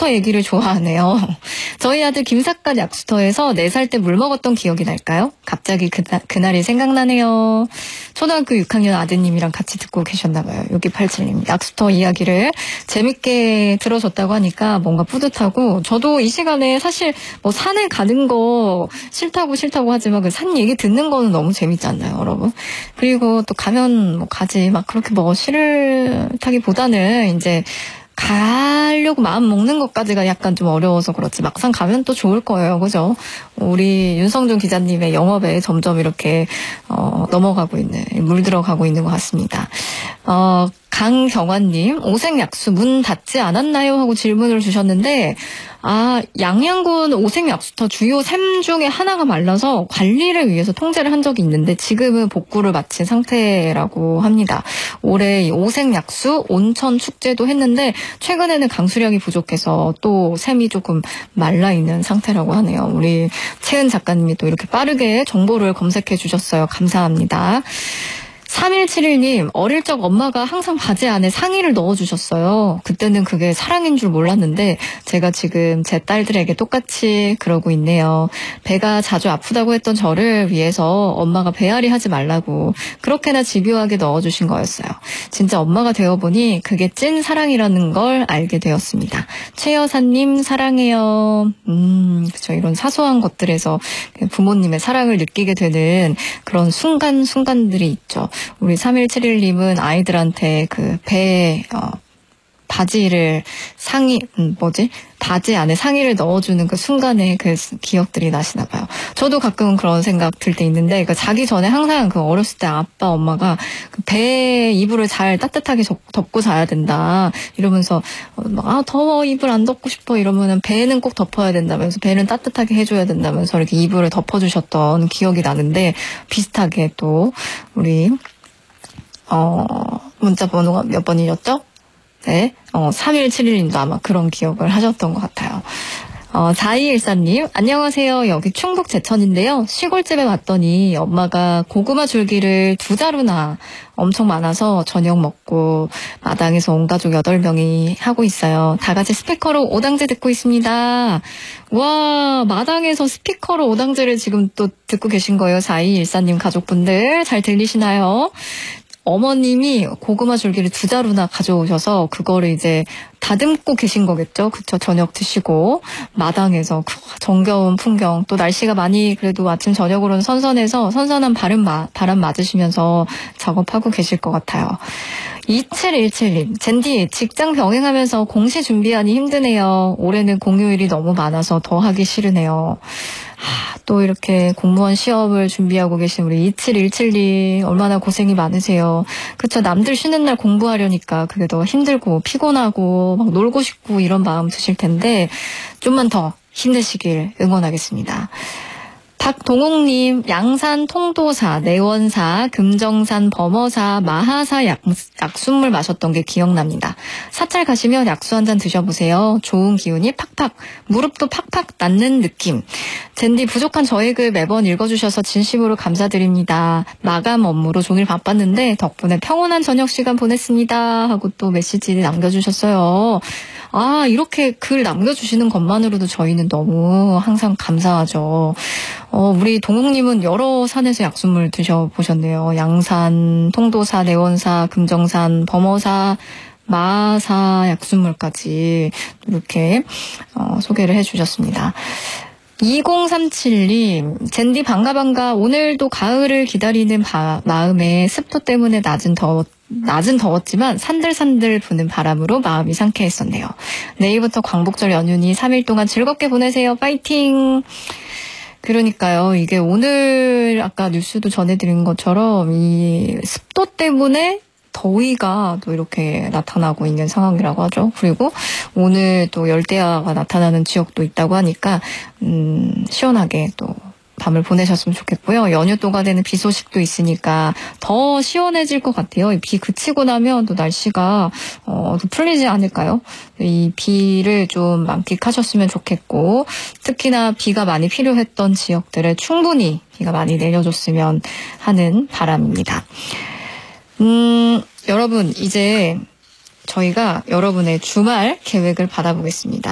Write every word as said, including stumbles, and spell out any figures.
약수터 얘기를 좋아하네요. 저희 아들 김삿갓 약수터에서 네 살 때 물 먹었던 기억이 날까요? 갑자기 그나, 그날이 생각나네요. 초등학교 육 학년 아드님이랑 같이 듣고 계셨나봐요. 육이팔칠님. 약수터 이야기를 재밌게 들어줬다고 하니까 뭔가 뿌듯하고, 저도 이 시간에 사실 뭐 산에 가는 거 싫다고 싫다고 하지만 그 산 얘기 듣는 거는 너무 재밌잖아요, 여러분. 그리고 또 가면 뭐 가지 막 그렇게 뭐 싫다기보다는 이제 가려고 마음 먹는 것까지가 약간 좀 어려워서 그렇지 막상 가면 또 좋을 거예요. 그죠? 우리 윤성준 기자님의 영업에 점점 이렇게 어, 넘어가고 있는, 물들어가고 있는 것 같습니다. 어, 강경환님, 오색약수 문 닫지 않았나요? 하고 질문을 주셨는데, 아, 양양군 오색약수터 주요 샘 중에 하나가 말라서 관리를 위해서 통제를 한 적이 있는데 지금은 복구를 마친 상태라고 합니다. 올해 오색약수 온천 축제도 했는데 최근에는 강수량이 부족해서 또 샘이 조금 말라있는 상태라고 하네요. 우리 채은 작가님이 또 이렇게 빠르게 정보를 검색해 주셨어요. 감사합니다. 삼일칠일님, 어릴 적 엄마가 항상 바지 안에 상의를 넣어주셨어요. 그때는 그게 사랑인 줄 몰랐는데 제가 지금 제 딸들에게 똑같이 그러고 있네요. 배가 자주 아프다고 했던 저를 위해서 엄마가 배앓이 하지 말라고 그렇게나 집요하게 넣어주신 거였어요. 진짜 엄마가 되어보니 그게 찐 사랑이라는 걸 알게 되었습니다. 최 여사님 사랑해요. 음, 그렇죠. 이런 사소한 것들에서 부모님의 사랑을 느끼게 되는 그런 순간순간들이 있죠. 우리 삼일칠일님은 아이들한테 그 배에 어, 바지를 상의 음, 뭐지 바지 안에 상의를 넣어주는 그 순간에 그 기억들이 나시나 봐요. 저도 가끔 그런 생각 들 때 있는데 그 자기 전에 항상 그 어렸을 때 아빠 엄마가 그 배 이불을 잘 따뜻하게 접, 덮고 자야 된다 이러면서 막 아 더워 이불 안 덮고 싶어 이러면은 배는 꼭 덮어야 된다면서 배는 따뜻하게 해줘야 된다면서 이렇게 이불을 덮어주셨던 기억이 나는데 비슷하게 또 우리 어 문자 번호가 몇 번이었죠? 네, 어, 삼일칠일님도 아마 그런 기억을 하셨던 것 같아요. 어, 사이일사님, 안녕하세요. 여기 충북 제천인데요. 시골집에 왔더니 엄마가 고구마 줄기를 두 자루나 엄청 많아서 저녁 먹고 마당에서 온 가족 여덟 명이 하고 있어요. 다 같이 스피커로 오당제 듣고 있습니다. 와, 마당에서 스피커로 오당제를 지금 또 듣고 계신 거예요. 사이일사님 가족분들. 잘 들리시나요? 어머님이 고구마 줄기를 두 자루나 가져오셔서 그거를 이제 다듬고 계신 거겠죠. 그쵸. 저녁 드시고 마당에서 정겨운 풍경, 또 날씨가 많이 그래도 아침 저녁으로는 선선해서 선선한 바람, 마, 바람 맞으시면서 작업하고 계실 것 같아요. 이칠일칠님, 젠디 직장 병행하면서 공시 준비하니 힘드네요. 올해는 공휴일이 너무 많아서 더 하기 싫으네요. 하, 또 이렇게 공무원 시험을 준비하고 계신 우리 이칠일칠님 얼마나 고생이 많으세요. 그쵸. 남들 쉬는 날 공부하려니까 그게 더 힘들고 피곤하고 막 놀고 싶고 이런 마음 드실 텐데 좀만 더 힘내시길 응원하겠습니다. 박동욱님, 양산 통도사, 내원사, 금정산 범어사, 마하사 약, 약순물 마셨던 게 기억납니다. 사찰 가시면 약수 한 잔 드셔보세요. 좋은 기운이 팍팍, 무릎도 팍팍 낫는 느낌. 젠디 부족한 저의 글 매번 읽어주셔서 진심으로 감사드립니다. 마감 업무로 종일 바빴는데 덕분에 평온한 저녁 시간 보냈습니다. 하고 또 메시지 남겨주셨어요. 아, 이렇게 글 남겨주시는 것만으로도 저희는 너무 항상 감사하죠. 어, 우리 동욱님은 여러 산에서 약수물 드셔보셨네요. 양산, 통도사, 내원사, 금정산, 범어사, 마사 약수물까지 이렇게 어, 소개를 해주셨습니다. 이공삼칠님, 젠디 반가 반가. 오늘도 가을을 기다리는 바, 마음에 습도 때문에 낮은 더웠 낮은 더웠지만 산들산들 부는 바람으로 마음이 상쾌했었네요. 내일부터 광복절 연휴니 삼 일 동안 즐겁게 보내세요. 파이팅! 그러니까요. 이게 오늘 아까 뉴스도 전해드린 것처럼 이 습도 때문에 더위가 또 이렇게 나타나고 있는 상황이라고 하죠. 그리고 오늘 또 열대야가 나타나는 지역도 있다고 하니까 음, 시원하게 또 밤을 보내셨으면 좋겠고요. 연휴 동안에는 비 소식도 있으니까 더 시원해질 것 같아요. 비 그치고 나면 또 날씨가 어, 또 풀리지 않을까요? 이 비를 좀 만끽하셨으면 좋겠고 특히나 비가 많이 필요했던 지역들에 충분히 비가 많이 내려줬으면 하는 바람입니다. 음, 여러분 이제 저희가 여러분의 주말 계획을 받아보겠습니다.